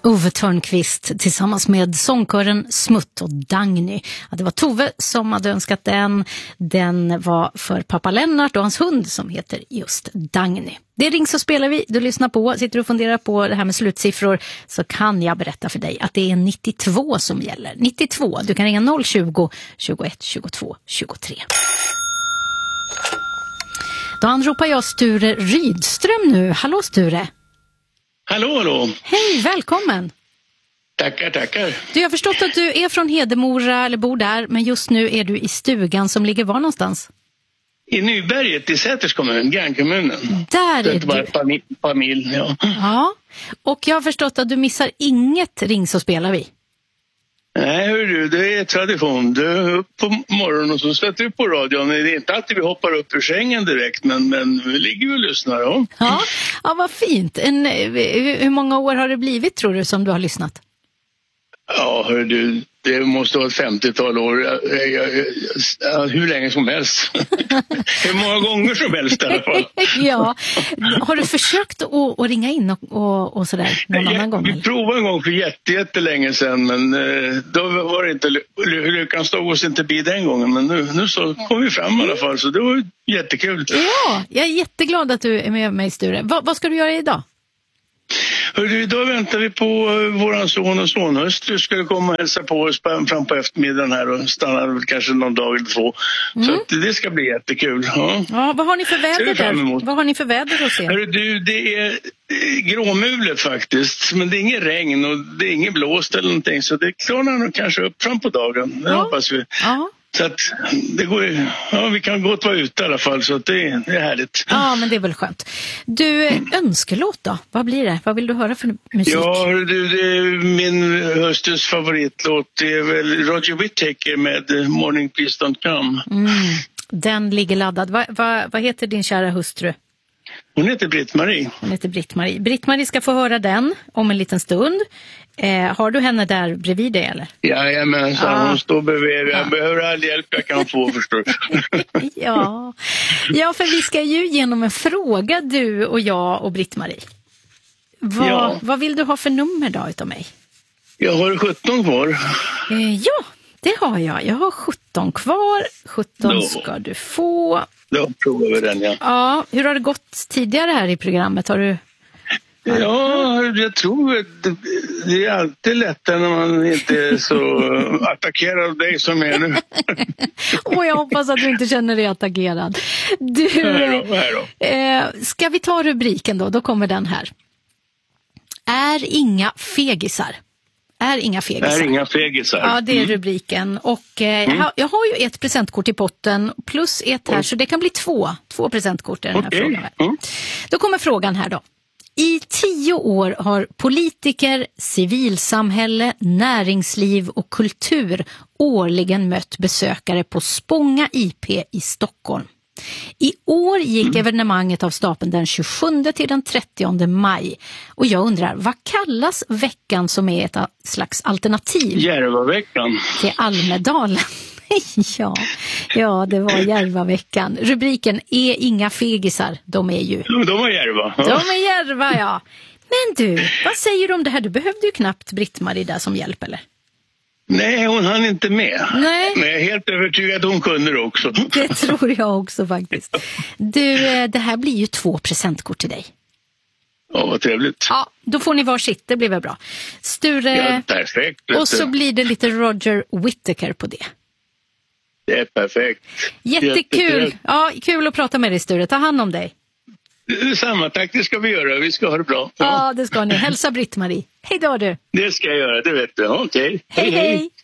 Ove Törnqvist tillsammans med sångkören Smutt och Dagny. Ja, det var Tove som hade önskat den. Den var för pappa Lennart och hans hund som heter just Dagny. Det ring så spelar vi. Du lyssnar på, sitter och funderar på det här med slutsiffror, så kan jag berätta för dig att det är 92 som gäller. 92, du kan ringa 020 21 22 23. Då anropar jag Sture Rydström nu. Hallå Sture. Hallå. Hej, välkommen. Tackar. Du, jag har förstått att du är från Hedemora eller bor där, men just nu är du i stugan som ligger var någonstans? I Nyberget i Säters kommun, grannkommunen. Där är det bara ett par mil, ja. Ja, och jag har förstått att du missar inget ring så spelar vi. Nej, hörru, det är tradition. Du är upp på morgonen och så sätter du på radion. Det är inte alltid vi hoppar upp ur sängen direkt, men vi ligger ju och lyssnar. Ja, vad fint. Hur många år har det blivit, tror du, som du har lyssnat? Ja, hörru, det måste vara ett 50-tal år. Hur länge som helst. Hur många gånger som helst i alla fall. Ja, har du försökt att ringa in och sådär någon annan gång? Vi provade en gång för jättelänge sedan, men då var det inte lyckan stod oss inte bi den gången. Men nu så kom vi fram i alla fall, så det var jättekul. Ja, jag är jätteglad att du är med mig, Sture. Vad ska du göra idag? Hörru, idag väntar vi på våran son och sonhustru skulle komma och hälsa på oss fram på eftermiddagen här och stanna kanske någon dag eller två. Så att det ska bli jättekul. Ja, vad har ni för väder där? Vad har ni för väder att se? Hörru, det är gråmulet faktiskt, men det är ingen regn och det är ingen blåst eller någonting, så det klarnar nog kanske upp fram på dagen. Det hoppas vi. Ja. Så att det går, vi kan gott vara ute i alla fall, så att det är härligt. Ja, men det är väl skönt. Du, önskelåt då? Vad blir det? Vad vill du höra för musik? Ja, min höstens favoritlåt är väl Roger Whittaker med Morning Please Don't Come. Den ligger laddad. Vad heter din kära hustru? Hon heter Britt-Marie. Britt-Marie ska få höra den om en liten stund. Har du henne där bredvid dig, eller? Jajamensan, hon står bredvid. Jag behöver all hjälp jag kan få, förstår du. Ja, för vi ska ju genom en fråga, du och jag och Britt-Marie. Vad vill du ha för nummer då utav mig? Jag har 17 kvar. Ja, det har jag. Jag har 17 kvar. 17 ska du få. Då provar vi den, ja. Ja, hur har det gått tidigare här i programmet? Har du... Ja, jag tror att det är alltid lättare när man inte är så attackerad av dig som är nu. Jag hoppas att du inte känner dig attackerad. Du, ska vi ta rubriken då? Då kommer den här. Är inga fegisar. Är inga fegisar. Ja, det är rubriken. Och jag har ju ett presentkort i potten plus ett här, så det kan bli två presentkort i den här frågan. Då kommer frågan här då. I 10 år har politiker, civilsamhälle, näringsliv och kultur årligen mött besökare på Spånga IP i Stockholm. I år gick evenemanget av stapeln den 27 till den 30 maj. Och jag undrar, vad kallas veckan som är ett slags alternativ? Järvaveckan. Till Almedalen. Ja, det var Järvaveckan. Rubriken är inga fegisar. De är ju... De är Järva. Ja. De är Järva, ja. Men du, vad säger du om det här? Du behövde ju knappt Britt-Marie där som hjälp, eller? Nej, hon hann inte med. Nej. Men jag är helt övertygad att hon kunde det också. Det tror jag också faktiskt. Du, det här blir ju 2 presentkort till dig. Ja, vad trevligt. Ja, då får ni varsitt, det blir väl bra. Sture, ja, perfekt. Och så blir det lite Roger Whittaker på det. Det är perfekt. Jättekul. Ja, kul att prata med dig, Sture. Ta hand om dig. Samma, tack, det ska vi göra. Vi ska ha det bra. Ja, det ska ni. Hälsa Britt-Marie. Hej då, du. Det ska jag göra, det vet du. Okej. Hej.